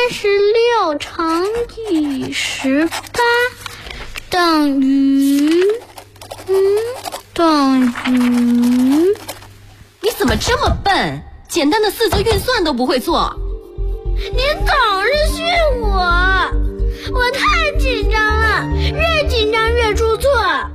36乘以18等于你怎么这么笨？简单的4则运算都不会做。 您总是训我太紧张了，越紧张越出错。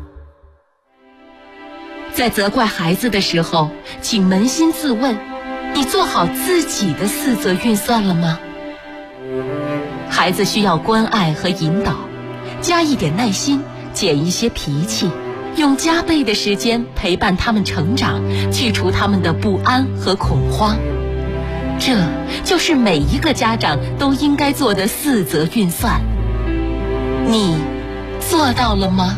在责怪孩子的时候，请扪心自问，你做好自己的4则运算了吗？孩子需要关爱和引导，加一点耐心，减一些脾气，用加倍的时间陪伴他们成长，去除他们的不安和恐慌。这就是每一个家长都应该做的4则运算。你做到了吗？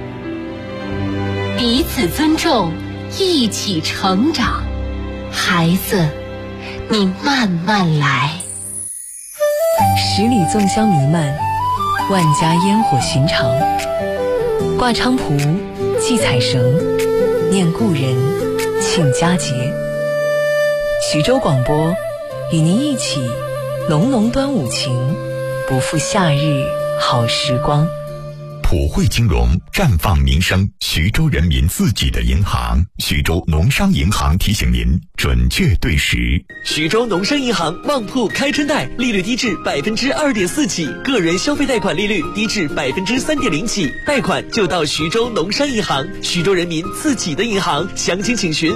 彼此尊重，一起成长。孩子，你慢慢来。 十里粽香弥漫，万家烟火寻常。挂菖蒲，系彩绳，念故人，庆佳节。徐州广播与您一起浓浓端午情，不负夏日好时光。 普惠金融绽放民生，徐州人民自己的银行。徐州农商银行提醒您准确对时。 徐州农商银行旺铺开春贷，利率低至2.4%起，个人消费贷款利率低至3.0%起，贷款就到徐州农商银行，徐州人民自己的银行。详情请询